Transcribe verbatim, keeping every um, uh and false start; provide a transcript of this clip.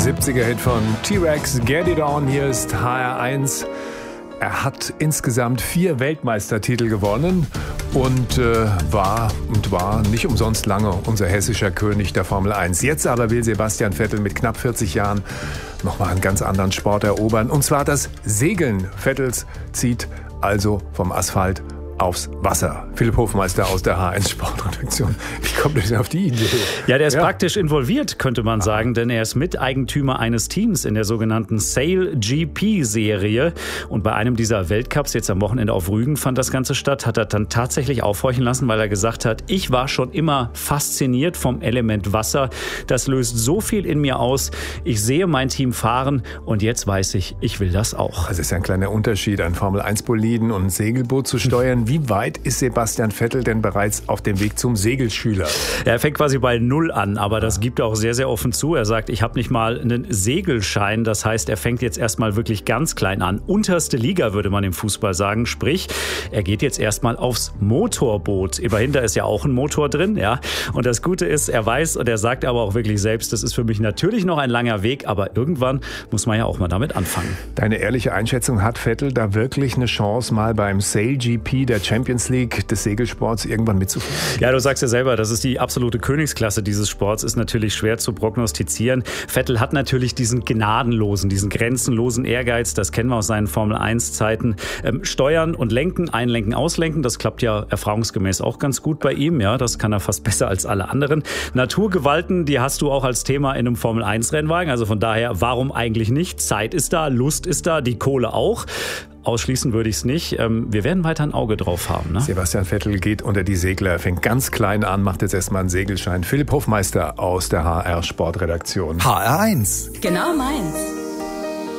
siebziger-Hit von T-Rex, Get It On. Hier ist H R eins. Er hat insgesamt vier Weltmeistertitel gewonnen und äh, war und war nicht umsonst lange unser hessischer König der Formel eins. Jetzt aber will Sebastian Vettel mit knapp vierzig Jahren nochmal einen ganz anderen Sport erobern. Und zwar das Segeln. Vettels zieht also vom Asphalt aufs Wasser. Philipp Hofmeister aus der H eins Sportredaktion. Wie kommt ihr denn auf die Idee? Ja, der ist ja. praktisch involviert, könnte man sagen, denn er ist Miteigentümer eines Teams in der sogenannten Sail G P-Serie. Und bei einem dieser Weltcups, jetzt am Wochenende auf Rügen, fand das Ganze statt, hat er dann tatsächlich aufhorchen lassen, weil er gesagt hat, ich war schon immer fasziniert vom Element Wasser. Das löst so viel in mir aus. Ich sehe mein Team fahren und jetzt weiß ich, ich will das auch. Also ist ja ein kleiner Unterschied, ein Formel eins Boliden und ein Segelboot zu steuern. Wie weit ist Sebastian Vettel denn bereits auf dem Weg zum Segelschüler? Er fängt quasi bei Null an, aber das gibt er auch sehr, sehr offen zu. Er sagt, ich habe nicht mal einen Segelschein. Das heißt, er fängt jetzt erstmal wirklich ganz klein an. Unterste Liga, würde man im Fußball sagen. Sprich, er geht jetzt erstmal aufs Motorboot. Immerhin, da ist ja auch ein Motor drin. Ja. Und das Gute ist, er weiß und er sagt aber auch wirklich selbst, das ist für mich natürlich noch ein langer Weg, aber irgendwann muss man ja auch mal damit anfangen. Deine ehrliche Einschätzung, hat Vettel da wirklich eine Chance, mal beim Sail G P der Champions League des Segelsports irgendwann mitzufahren? Ja, du sagst ja selber, das ist die absolute Königsklasse dieses Sports, ist natürlich schwer zu prognostizieren. Vettel hat natürlich diesen gnadenlosen, diesen grenzenlosen Ehrgeiz, das kennen wir aus seinen Formel eins Zeiten. Ähm, steuern und lenken, einlenken, auslenken, das klappt ja erfahrungsgemäß auch ganz gut bei ihm. Ja, das kann er fast besser als alle anderen. Naturgewalten, die hast du auch als Thema in einem Formel eins Rennwagen, also von daher, warum eigentlich nicht? Zeit ist da, Lust ist da, die Kohle auch. Ausschließen würde ich es nicht. Wir werden weiter ein Auge drauf haben. Ne? Sebastian Vettel geht unter die Segler, fängt ganz klein an, macht jetzt erstmal einen Segelschein. Philipp Hofmeister aus der H R Sportredaktion. H R eins. Genau meins.